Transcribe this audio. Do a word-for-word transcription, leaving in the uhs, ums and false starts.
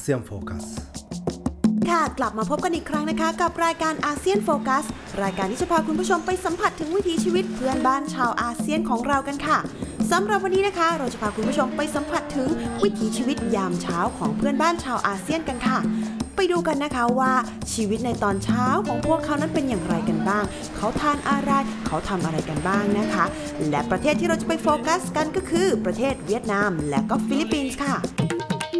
เซียนโฟกัสค่ะกลับมาพบกันอีกครั้งนะคะกับรายการอาเซียนโฟกัสรายการที่จะพาคุณผู้ชมไปสัมผัสถึงวิถีชีวิตเพื่อนบ้านชาวอาเซียนของเรากันค่ะสำหรับวันนี้นะคะเราจะพาคุณผู้ชมไปสัมผัสถึงวิถีชีวิตยามเช้าของเพื่อนบ้านชาวอาเซียนกันค่ะไปดูกันนะคะว่าชีวิตในตอนเช้าของพวกเขานั้นเป็นอย่างไรกันบ้างเขาทานอะไรเขาทำอะไรกันบ้างนะคะและประเทศที่เราจะไปโฟกัสกันก็คือประเทศเวียดนามและก็ฟิลิปปินส์ค่ะ